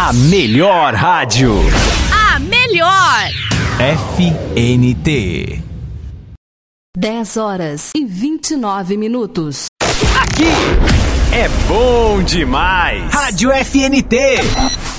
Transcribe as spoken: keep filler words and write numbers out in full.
A melhor rádio. A melhor. F N T. dez horas e vinte e nove minutos. Aqui é bom demais. Rádio F N T.